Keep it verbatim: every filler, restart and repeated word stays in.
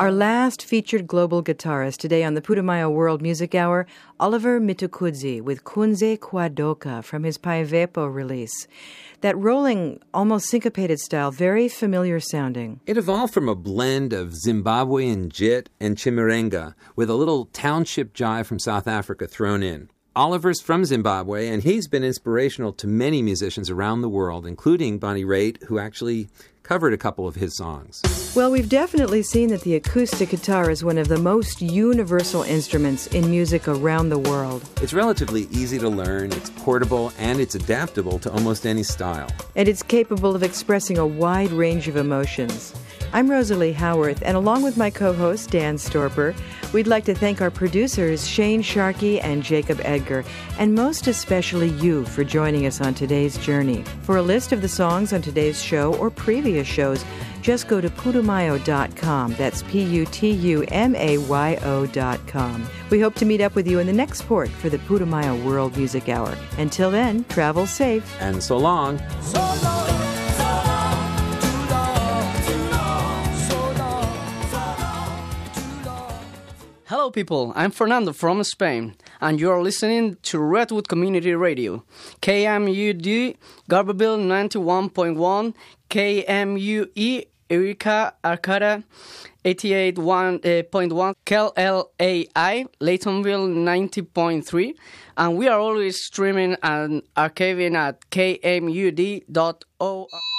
Our last featured global guitarist today on the Putumayo World Music Hour, Oliver Mtukudzi with Kunze Kwadoka from his Paivepo release. That rolling, almost syncopated style, very familiar sounding. It evolved from a blend of Zimbabwean jit and chimurenga with a little township jive from South Africa thrown in. Oliver's from Zimbabwe, and he's been inspirational to many musicians around the world, including Bonnie Raitt, who actually covered a couple of his songs. Well, we've definitely seen that the acoustic guitar is one of the most universal instruments in music around the world. It's relatively easy to learn, it's portable, and it's adaptable to almost any style. And it's capable of expressing a wide range of emotions. I'm Rosalie Howarth, and along with my co-host, Dan Storper, we'd like to thank our producers, Shane Sharkey and Jacob Edgar, and most especially you for joining us on today's journey. For a list of the songs on today's show or previous shows, just go to putumayo dot com. That's P U T U M A Y O dot com. We hope to meet up with you in the next port for the Putumayo World Music Hour. Until then, travel safe. And so long. So long. Hello people, I'm Fernando from Spain, and you're listening to Redwood Community Radio, K M U D, Garberville ninety-one point one, K M U E, Eureka, Arcata, eighty-eight point one, K L A I, Laytonville ninety point three, and we are always streaming and archiving at k m u d dot org.